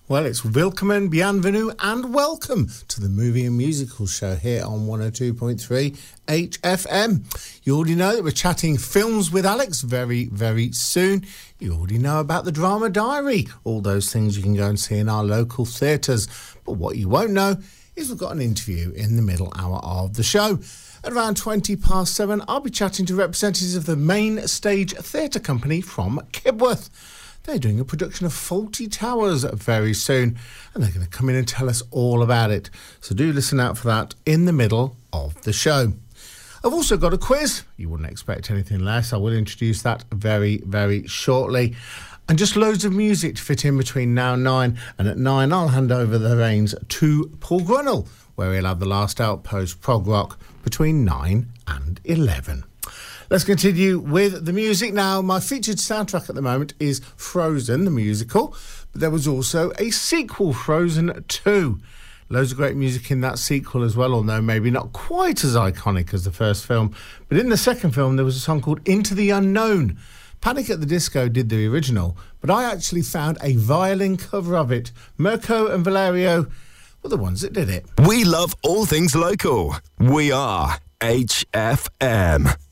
Well, it's willkommen, bienvenue, and welcome to the Movie and Musical Show here on 102.3 HFM. You already know that we're chatting films with Alex very, very soon. You already know about the Drama Diary, all those things you can go and see in our local theatres. But what you won't know is we've got an interview in the middle hour of the show. At around 7:20, I'll be chatting to representatives of the Main Stage Theatre Company from Kibworth. They're doing a production of Fawlty Towers very soon, and they're going to come in and tell us all about it. So do listen out for that in the middle of the show. I've also got a quiz. You wouldn't expect anything less. I will introduce that very, very shortly. And just loads of music to fit in between now and 9. And at 9, I'll hand over the reins to Paul Grunnell, where he'll have the Last Outpost prog rock between 9 and 11. Let's continue with the music now. My featured soundtrack at the moment is Frozen, the musical, but there was also a sequel, Frozen 2. Loads of great music in that sequel as well, although maybe not quite as iconic as the first film. But in the second film, there was a song called Into the Unknown. Panic at the Disco did the original, but I actually found a violin cover of it. Mirko and Valerio were the ones that did it. We love all things local. We are HFM.